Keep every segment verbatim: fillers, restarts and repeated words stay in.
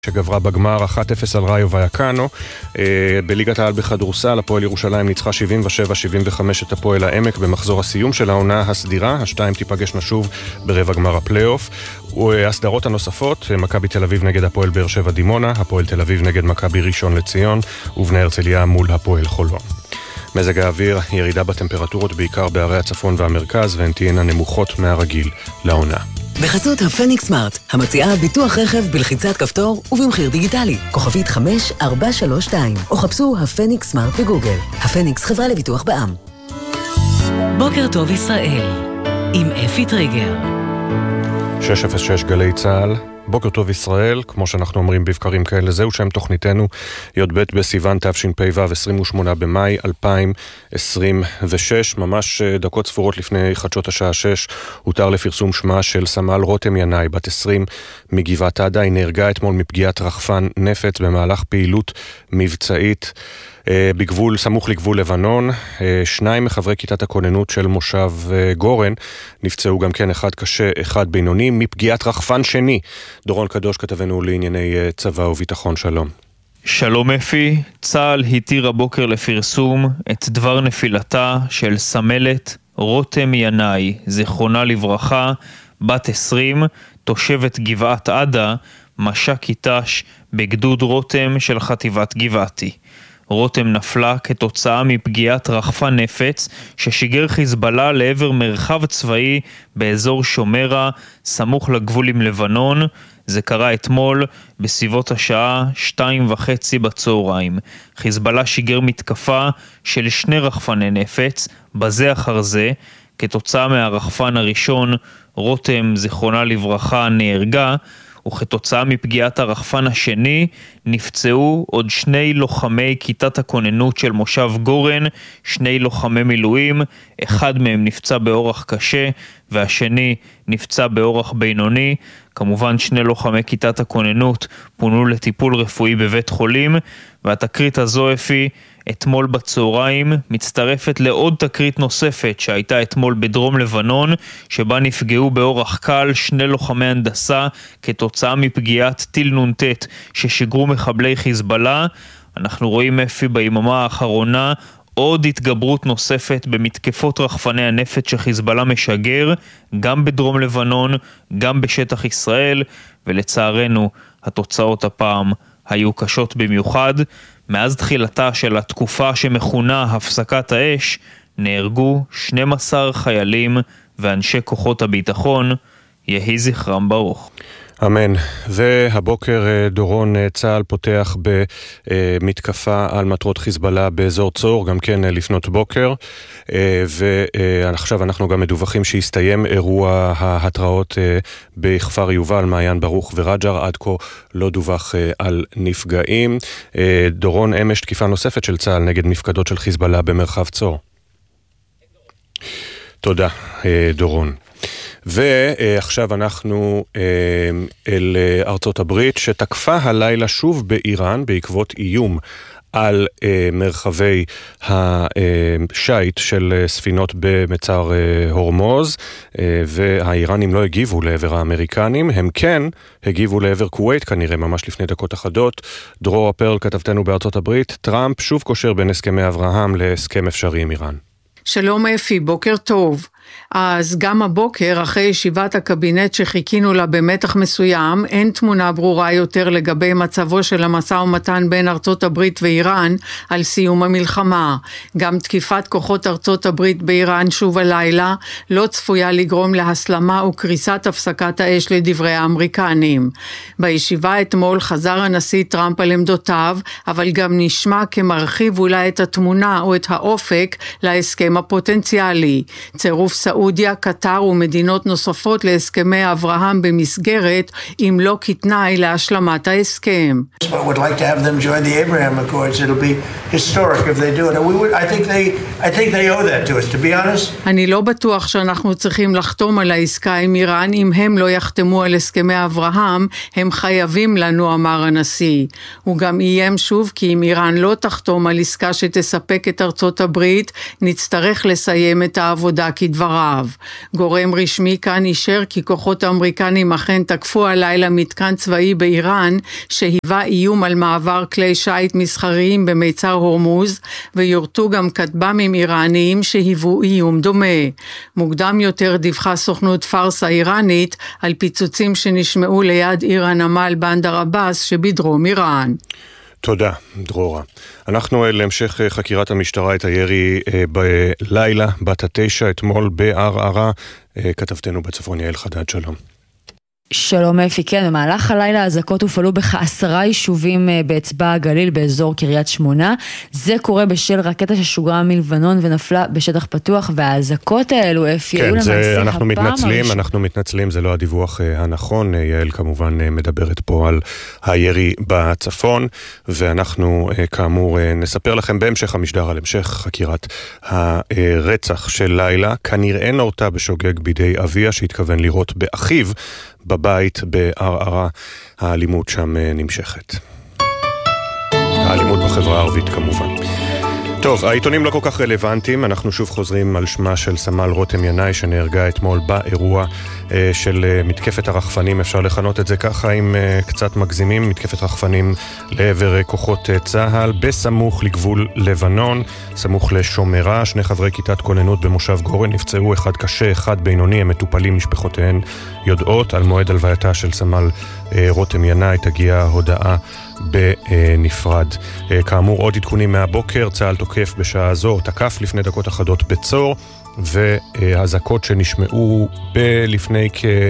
שגברה בגמר אחת אפס על ראיו ויאקנו. בליגת העל בכדורסל, הפועל ירושלים ניצחה שבעים ושבע שבעים וחמש את הפועל העמק במחזור הסיום של העונה הסדירה. השתיים תיפגשנה שוב ברבע גמר הפלייאוף. הסדרות הנוספות, מכבי תל אביב נגד הפועל באר שבע דימונה, הפועל תל אביב נגד מכבי ראשון לציון, ובני הרצליה מול הפועל חולון. מזג האוויר, ירידה בטמפרטורות בעיקר בערי הצפון והמרכז, והן תהיינה נמוכות מהרגיל לעונה. בחסות הפניקס סמארט, המציעה ביטוח רכב בלחיצת כפתור ובמחיר דיגיטלי. כוכבית חמש ארבע שלוש שתיים, או חפשו הפניקס סמארט בגוגל. הפניקס חברה לביטוח בע"מ. בוקר טוב ישראל, עם אפי טריגר. שש אפס שש גלי צהל. בוקר טוב ישראל, כמו שאנחנו אומרים בבקרים כאלה, זהו שם תוכניתנו, י"ב בסיוון תשפ"ו, עשרים ושמונה במאי אלפיים עשרים ושש, ממש דקות ספורות לפני חדשות השעה שש, הותר לפרסום שמה של סמל רותם ינאי, בת עשרים מגבעת עדה. היא נהרגה אתמול מפגיעת רחפן נפץ במהלך פעילות מבצעית בגבול, סמוך לגבול לבנון. שניים מחברי כיתת הכוננות של מושב גורן נפצעו גם כן, אחד קשה, אחד בינוני, מפגיעת רחפן שני. דורון קדוש, כתבנו לענייני צבא וביטחון, שלום. שלום אפי, צה"ל התיר הבוקר לפרסום את דבר נפילתה של סמלת רותם ינאי, זיכרונה לברכה, בת עשרים, תושבת גבעת עדה, מש"ק אית"ש בגדוד רותם של חטיבת גבעתי. רותם נפלה כתוצאה מפגיעת רחפן נפץ ששיגר חיזבאללה לעבר מרחב צבאי באזור שומרה, סמוך לגבול עם לבנון. זה קרה אתמול בסביבות השעה שתיים וחצי בצהריים. חיזבאללה שיגר מתקפה של שני רחפני נפץ בזה אחר זה. כתוצאה מהרחפן הראשון, רותם זיכרונה לברכה נהרגה, וכתוצאה מפגיעת הרחפן השני נפצעו עוד שני לוחמי כיתת הכוננות של מושב גורן, שני לוחמי מילואים, אחד מהם נפצע באורח קשה והשני נפצע באורח בינוני. כמובן שני לוחמי כיתת הכוננות פונו לטיפול רפואי בבית חולים. והתקרית הזו אפי אתמול בצהריים מצטרפת לעוד תקרית נוספת שהייתה אתמול בדרום לבנון, שבה נפגעו באורח קל שני לוחמי הנדסה כתוצאה מפגיעת טיל נ"ט ששיגרו מחבלי חיזבאללה. אנחנו רואים אפי ביממה האחרונה עוד התגברות נוספת במתקפות רחפני הנפץ שחיזבאללה משגר, גם בדרום לבנון, גם בשטח ישראל, ולצערנו התוצאות הפעם היו קשות במיוחד. מאז תחילתה של התקופה שמכונה הפסקת האש, נהרגו שנים עשר חיילים ואנשי כוחות הביטחון, יהי זכרם ברוך. אמן. והבוקר דורון, צה"ל פותח במתקפה על מטרות חיזבאללה באזור צור, גם כן לפנות בוקר, ועכשיו אנחנו גם מדווחים שהסתיים אירוע ההתראות בכפר יובל, מעיין ברוך ורג'ר. עד כה לא דווח על נפגעים. דורון, אמש תקיפה נוספת של צה"ל נגד מפקדות של חיזבאללה במרחב צור. תודה דורון. ועכשיו אנחנו אל ארצות הברית, שתקפה הלילה שוב באיראן בעקבות איום על מרחבי השייט של ספינות במצר הורמוז, והאיראנים לא הגיבו לעבר האמריקנים, הם כן הגיבו לעבר כווית כנראה ממש לפני דקות אחדות. דרור הפרל, כתבתנו בארצות הברית, טראמפ שוב קושר בין הסכמי אברהם להסכם אפשרי עם איראן. שלום אפי, בוקר טוב. אז גם הבוקר, אחרי ישיבת הקבינט שחיכינו לה במתח מסוים, אין תמונה ברורה יותר לגבי מצבו של המשא ומתן בין ארצות הברית ואיראן על סיום המלחמה. גם תקיפת כוחות ארצות הברית באיראן שוב הלילה לא צפויה לגרום להסלמה או קריסת הפסקת האש לדברי האמריקנים. בישיבה אתמול חזר הנשיא טראמפ על עמדותיו, אבל גם נשמע כמרחיב אולי את התמונה או את האופק להסכם הפוטנציאלי. צירוף סעודיה, קטר ומדינות נוספות להסכמי אברהם במסגרת, אם לא כתנאי להשלמת ההסכם. I would like to have them join the Abraham Accords. It'll be historic if they do it. We would, I think they, I think they owe that to us, to be honest. אני לא בטוח שאנחנו צריכים לחתום על העסקה עם איראן. אם הם לא יחתמו על הסכמי אברהם, הם חייבים לנו, אמר הנשיא. הוא גם איים שוב כי אם איראן לא תחתום על עסקה שתספק את ארצות הברית, נצטרך לסיים את העבודה כדבר לדבריו. גורם רשמי כאן אישר כי כוחות האמריקנים אכן תקפו הלילה מתקן צבאי באיראן, שהיווה איום על מעבר כלי שייט מסחריים במיצר הורמוז, ויורטו גם כטב"מים איראניים שהיוו איום דומה. מוקדם יותר דיווחה סוכנות פארס האיראנית על פיצוצים שנשמעו ליד עיר הנמל בנדר עבאס שבדרום איראן. תודה, דרורה. אנחנו להמשך חקירת המשטרה את הירי בלילה, בת התשע, אתמול בערערה. כתבתנו בצפון יעל חדד, שלום. שלום אפי, כן, במהלך הלילה האזעקות הופעלו בכעשרה יישובים באצבע הגליל באזור קריית שמונה. זה קורה בשל רקטה ששוגרה מלבנון ונפלה בשטח פתוח, והאזעקות האלו אפי כן, היו למעשה זה, אנחנו הפעם מתנצלים, הראשון. אנחנו מתנצלים, זה לא הדיווח הנכון. יעל כמובן מדברת פה על הירי בצפון, ואנחנו כאמור נספר לכם בהמשך המשדר על המשך חקירת הרצח של לילה. כנראה נורתה בשוגג בידי אביה שהתכוון לראות באחיו בבית בערערה. האלימות שם נמשכת. האלימות בחברה הערבית כמובן. טוב, העיתונים לא כל כך רלוונטיים, אנחנו שוב חוזרים על שמה של סמל רותם ינאי שנהרגה אתמול באירוע אה, של אה, מתקפת הרחפנים, אפשר לכנות את זה ככה אם אה, קצת מגזימים, מתקפת רחפנים לעבר אה, כוחות אה, צהל, בסמוך לגבול לבנון, סמוך לשומרה. שני חברי כיתת כוננות במושב גורן נפצעו, אחד קשה, אחד בינוני, הם מטופלים, משפחותיהן יודעות. על מועד הלווייתה של סמל אה, רותם ינאי תגיע הודעה בנפרד. כאמור, עוד עדכונים מהבוקר, צהל תוקף בשעה זו, תקף לפני דקות אחדות בצור, והזעקות שנשמעו לפני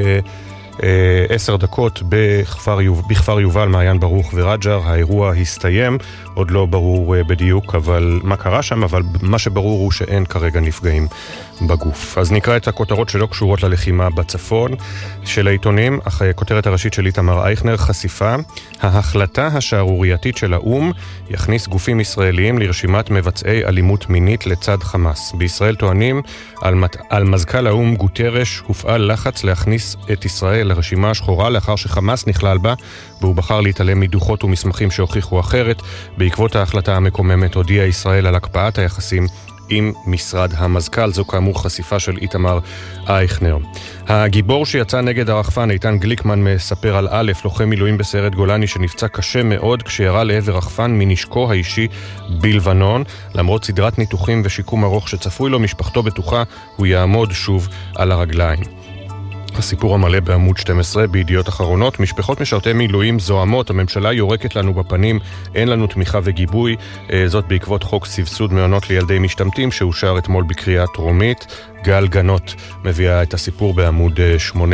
כעשר דקות בכפר, יוב, בכפר יובל, מעיין ברוך ורג'ר. האירוע הסתיים, עוד לא ברור בדיוק אבל מה קרה שם, אבל מה שברור הוא שאין כרגע נפגעים בגוף. אז נקרא את הכותרות שלא קשורות ללחימה בצפון של העיתונים. אחרי הכותרת הראשית של איתמר אייכנר, חשיפה: ההחלטה השערורייתית של האום יכניס גופים ישראליים לרשימת מבצעי אלימות מינית לצד חמאס. בישראל טוענים על, מת... על מזכ"ל האום גוטרש הופעל לחץ להכניס את ישראל לרשימה השחורה לאחר שחמאס נכלל בה, והוא בחר להתעלם מדוחות ומסמכים שהוכיחו אחרת. בעקבות ההחלטה המקוממת הודיעה ישראל על הקפאת היחסים עם משרד המזכ"ל. זו כאמור חשיפה של איתמר אייכנר. הגיבור שיצא נגד הרחפן, איתן גליקמן, מספר על א', לוחם מילואים בסיירת גולני שנפצע קשה מאוד כשירה לעבר רחפן מנשקו האישי בלבנון. למרות סדרת ניתוחים ושיקום ארוך שצפוי לו, משפחתו בטוחה הוא יעמוד שוב על הרגליים. הסיפור המלא בעמוד שתים עשרה בידיעות אחרונות. משפחות משרתי מילואים זוהמות, הממשלה יורקת לנו בפנים, אין לנו תמיכה וגיבוי. זאת בעקבות חוק סבסוד מעונות לילדי משתמטים שאושר אתמול בקריאה טרומית. גל גנות מביאה את הסיפור בעמוד שמונה.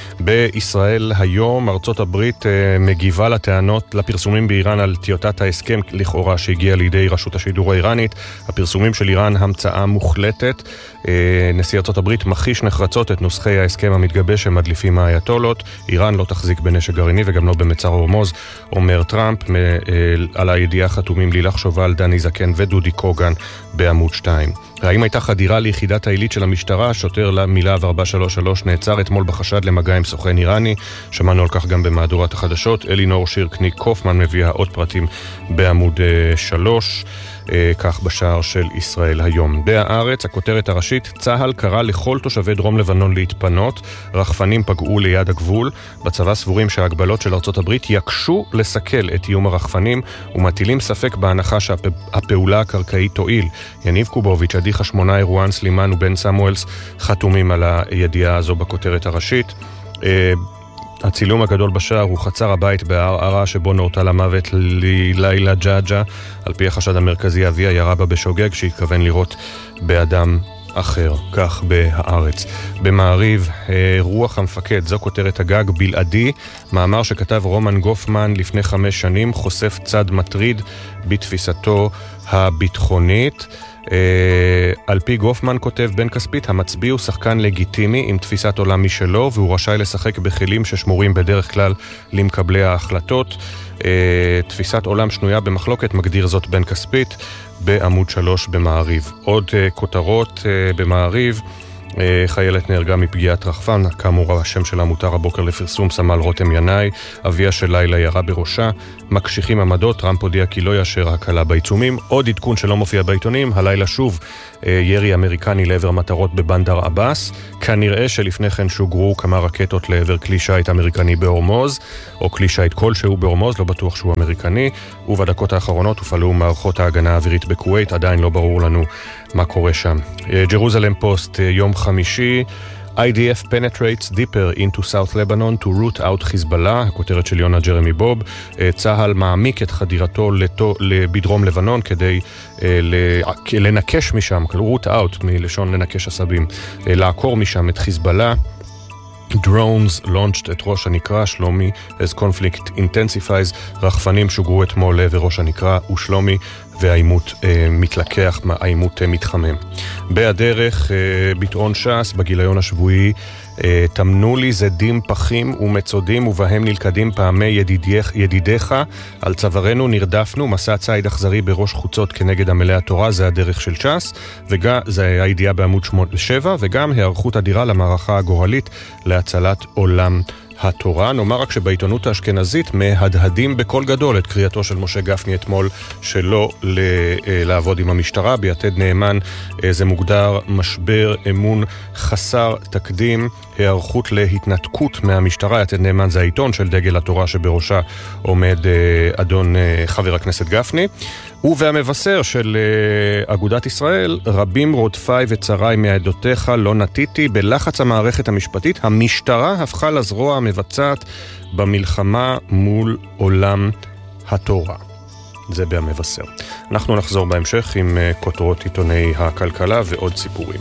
בישראל היום ארצות הברית מגיבה לטענות, לפרסומים באיראן על טיוטת ההסכם לכאורה שהגיע לידי רשות השידור האיראנית. הפרסומים של איראן המצאה מוחלטת. נשיא ארצות הברית מכחיש נחרצות את נוסחי ההסכם המתגבש שמדליפים האייתולות. איראן לא תחזיק בנשק גרעיני וגם לא במצר הורמוז, אומר טראמפ. על הידיעה חתומים לילך שובל, דני זקן ודודי קוגן בעמוד שתיים. האם הייתה חדירה ליחידת העילית של המשטרה? שוטר למילה ארבע שלוש שלוש נעצר אתמול בחשד למגע עם סוכן איראני. שמענו על כך גם במהדורת החדשות. אלינור שירקניק קופמן מביאה עוד פרטים בעמוד שלוש. כך בשער של ישראל היום. בהארץ, הכותרת הראשית: צהל קרא לכל תושבי דרום לבנון להתפנות, רחפנים פגעו ליד הגבול. בצבא סבורים שההגבלות של ארצות הברית יקשו לסכל את איום הרחפנים ומטילים ספק בהנחה שהפעולה הקרקעית תועיל. יניב קובוביץ', עדי חשמונאי, רואן סלימן ובן סמואלס חתומים על הידיעה הזו בכותרת הראשית. הצילום הגדול בשער הוא חצר הבית בערערה שבו נורתה למוות לילה ג'אג'ה. על פי החשד המרכזי, אביה ירה בה בשוגג שהתכוון לראות באדם אחר. כך בהארץ. במעריב, רוח המפקד, זו כותרת הגג, בלעדי, מאמר שכתב רומן גופמן לפני חמש שנים, חושף צד מטריד בתפיסתו הביטחונית. Uh, על פי גופמן, כותב בן כספית, המצביא הוא שחקן לגיטימי עם תפיסת עולם משלו, והוא רשאי לשחק בכלים ששמורים בדרך כלל למקבלי ההחלטות. uh, תפיסת עולם שנויה במחלוקת, מגדיר זאת בן כספית בעמוד שלוש במעריב. עוד uh, כותרות uh, במעריב, uh, חיילת נהרגה מפגיעת רחפן, כאמור השם שלה מותר הבוקר לפרסום, סמל רותם ינאי, אביה של לילה ירה בראשה, מקשיחים עמדות, טראמפ הודיע כי לא יאשר הקלה בעיצומים. עוד עדכון שלא מופיע בעיתונים, הלילה שוב ירי אמריקני לעבר מטרות בבנדר עבאס, כנראה שלפני כן שוגרו כמה רקטות לעבר כלי שייט אמריקני בהורמוז, או כלי שייט כלשהו בהורמוז, לא בטוח שהוא אמריקני, ובדקות האחרונות הופעלו מערכות ההגנה האווירית בכווית, עדיין לא ברור לנו מה קורה שם. ג'רוזלם פוסט, יום חמישי, איי די אף penetrates deeper into South Lebanon to root out חיזבאללה, הכותרת של יונה ג'רמי בוב. צהל מעמיק את חדירתו לתו, בדרום לבנון כדי לנקש משם, root out מלשון לנקש עשבים, לעקור משם את חיזבאללה. Drones launched את ראש הנקרא, שלומי, as conflict intensifies, רחפנים שוגרו אתמול לעבר ראש הנקרא ושלומי, והאימות אה, מתלקח, האימות אה, מתחמם. בהדרך, אה, ביטאון ש"ס, בגיליון השבועי, אה, תמנו לי זדים פחים ומצודים ובהם נלכדים פעמי ידידיך, ידידיך, על צווארנו נרדפנו, מסע צייד אכזרי בראש חוצות כנגד עמלי התורה, זה הדרך של ש"ס, וגם, זה הידיעה בעמוד שבע, וגם הערכות אדירה למערכה הגורלית להצלת עולם התורה. נאמר רק שבעיתונות האשכנזית מהדהדים בכל גדול את קריאתו של משה גפני אתמול שלא לעבוד עם המשטרה. ביתד נאמן זה מוגדר משבר אמון חסר תקדים, הערכות להתנתקות מהמשטרה. יתד נאמן זה העיתון של דגל התורה שבראשה עומד אדון חבר הכנסת גפני. ובהמבשר של אגודת ישראל, רבים רודפיי וצריי מעדותיך לא נתיתי, בלחץ המערכת המשפטית המשטרה הפכה לזרוע המבצעת במלחמה מול עולם התורה. זה בהמבשר. אנחנו נחזור בהמשך עם כותרות עיתוני הכלכלה ועוד סיפורים.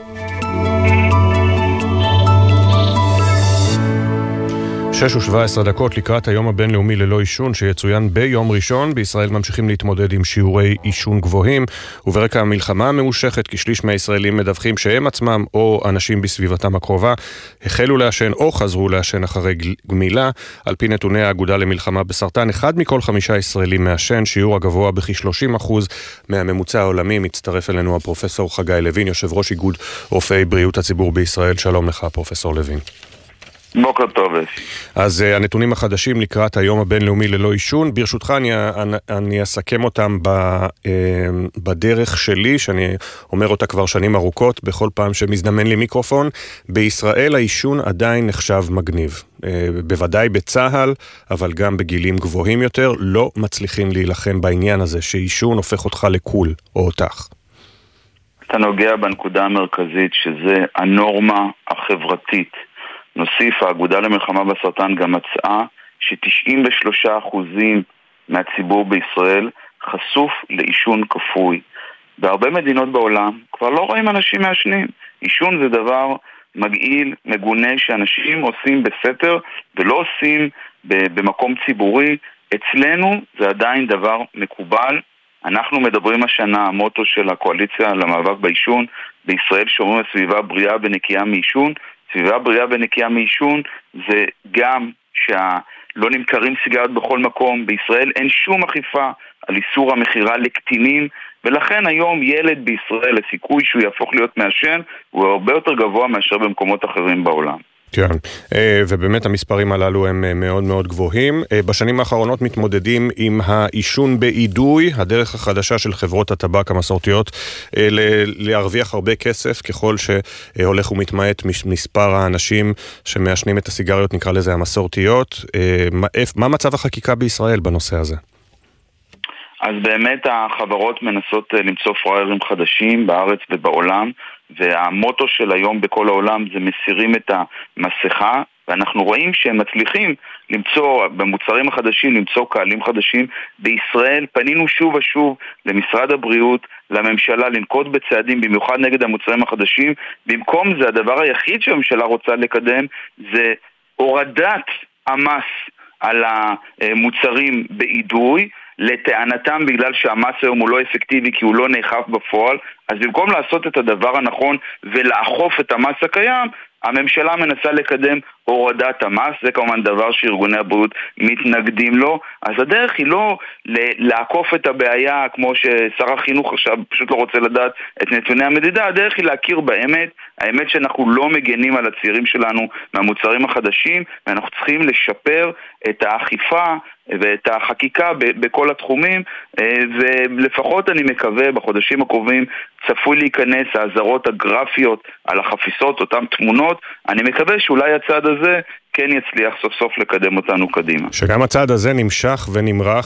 שש ושבע עשרה דקות לקראת היום הבינלאומי ללא עישון שיצוין ביום ראשון. בישראל ממשיכים להתמודד עם שיעורי עישון גבוהים, וברקע המלחמה הממושכת כשליש מהישראלים מדווחים שהם עצמם או אנשים בסביבתם הקרובה החלו לעשן או חזרו לעשן אחרי גמילה. על פי נתוני האגודה למלחמה בסרטן, אחד מכל חמישה ישראלים מעשן, שיעור הגבוה בכ-שלושים אחוז מהממוצע העולמי. מצטרף אלינו הפרופסור חגי לוין, יושב ראש איגוד רופאי בריאות הציבור בישראל. שלום לך פרופסור לוין. בוקר טוב. אז uh, הנתונים החדשים לקראת היום הבינלאומי ללא עישון, ברשותך אני, אני, אני אסכם אותם ב, uh, בדרך שלי, שאני אומר אותה כבר שנים ארוכות, בכל פעם שמזדמן לי מיקרופון. בישראל העישון עדיין נחשב מגניב. Uh, בוודאי בצהל, אבל גם בגילים גבוהים יותר, לא מצליחים להילחם בעניין הזה, שעישון הופך אותך לקול, או אותך. אתה נוגע בנקודה המרכזית, שזה הנורמה החברתית. נוסיף, האגודה למלחמה בסרטן גם מצאה ש-תשעים ושלושה אחוזים מהציבור בישראל חשוף לעישון כפוי. בהרבה מדינות בעולם כבר לא רואים אנשים מעשנים. עישון זה דבר מגעיל, מגונה, שאנשים עושים בסתר ולא עושים במקום ציבורי. אצלנו זה עדיין דבר מקובל. אנחנו מדברים השנה, המוטו של הקואליציה למאבק בעישון בישראל, שאומרים הסביבה בריאה ונקייה מעישון. סביבה בריאה ונקייה מעישון זה גם שלא נמכרים סיגריות בכל מקום. בישראל אין שום אכיפה על איסור המכירה לקטינים, ולכן היום ילד בישראל, הסיכוי שהוא יהפוך להיות מעשן הוא הרבה יותר גבוה מאשר במקומות אחרים בעולם. כן, ובאמת המספרים הללו הם מאוד מאוד גבוהים. בשנים האחרונות מתמודדים עם העישון באידוי, הדרך החדשה של חברות הטבק המסורתיות להרוויח הרבה כסף ככל שהולך ומתמעט מספר האנשים שמעשנים את הסיגריות, נקרא לזה המסורתיות. מה מצב החקיקה בישראל בנושא הזה? אז באמת החברות מנסות למצוא פריירים חדשים בארץ ובעולם, והמוטו של היום בכל העולם זה מסירים את המסכה, ואנחנו רואים שהם מצליחים למצוא במוצרים החדשים, למצוא קהלים חדשים. בישראל פנינו שוב ושוב למשרד הבריאות, לממשלה, לנקוט בצעדים במיוחד נגד המוצרים החדשים. במקום זה הדבר היחיד שהממשלה רוצה לקדם זה הורדת המס על המוצרים באידוי, לטענתם בגלל שהמס היום הוא לא אפקטיבי כי הוא לא נאכף בפועל. אז במקום לעשות את הדבר הנכון ולאכוף את המס הקיים, הממשלה מנסה לקדם הורדת המס, זה כמובן דבר שארגוני הבריאות מתנגדים לו, אז הדרך היא לא לעקוף את הבעיה כמו ששר החינוך עכשיו פשוט לא רוצה לדעת את נתוני המדידה, הדרך היא להכיר באמת, האמת שאנחנו לא מגנים על הצעירים שלנו מהמוצרים החדשים, ואנחנו צריכים לשפר את האכיפה ואת החקיקה בכל התחומים, ולפחות אני מקווה בחודשים הקרובים צפוי להיכנס האזהרות הגרפיות על החפיסות, אותם תמונות, אני מקווה שאולי הצעד הזה כן יצליח סוף סוף לקדם אותנו קדימה. שגם הצעד הזה נמשך ונמרח